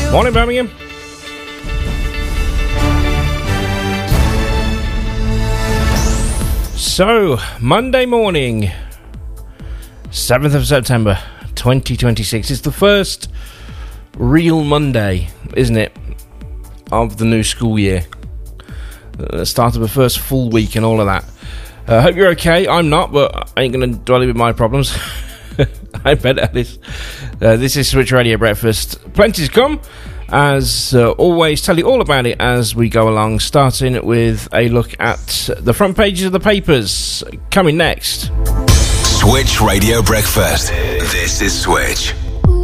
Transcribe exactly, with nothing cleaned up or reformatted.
Morning, Birmingham. So, Monday morning, seventh of September, twenty twenty-six. It's the first real Monday, isn't it, of the new school year. The start of the first full week and all of that. I uh, hope you're okay. I'm not, but I ain't going to dwell with my problems. I bet Alice. Uh, this is Switch Radio Breakfast. Plenty's come. As uh, always, tell you all about it as we go along, starting with a look at the front pages of the papers. Coming next. Switch Radio Breakfast. This is Switch.